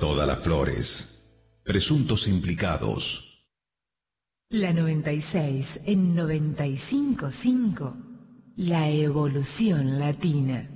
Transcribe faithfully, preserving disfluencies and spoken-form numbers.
todas las flores. Presuntos implicados. La noventa y seis en noventa y cinco punto cinco. La evolución latina.